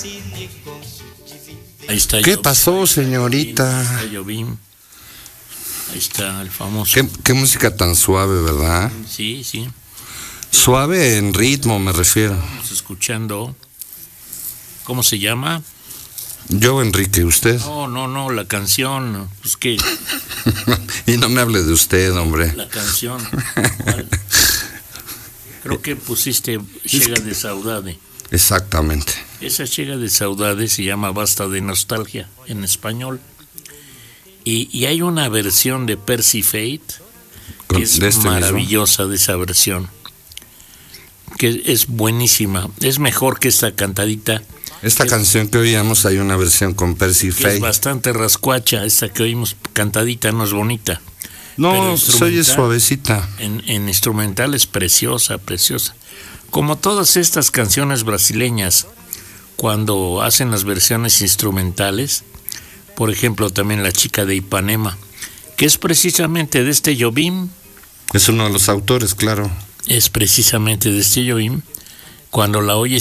Ahí está. ¿Qué pasó, señorita? Ahí está Jobim. Ahí está el famoso. ¿Qué música tan suave, ¿verdad? Sí, sí. Suave en ritmo, me refiero. Estamos escuchando. ¿Cómo se llama? Yo, Enrique, ¿usted? No, la canción. Pues que. Y no me hable de usted, hombre. La canción. ¿Cuál? Creo que pusiste Chega de Saudade. Exactamente. Esa Chega de Saudade se llama Basta de Nostalgia en español. Y hay una versión de Percy Fate que es maravillosa de esa versión. Que es buenísima. Es mejor que esta cantadita. Esta canción que oíamos hay una versión con Percy Fate. Es bastante rascuacha. Esta que oímos cantadita no es bonita. No, se oye suavecita. En instrumental es preciosa, preciosa. Como todas estas canciones brasileñas, cuando hacen las versiones instrumentales, por ejemplo, también La Chica de Ipanema, que es precisamente de este Jobim. Es uno de los autores, claro. Es precisamente de este Jobim. Cuando la oyes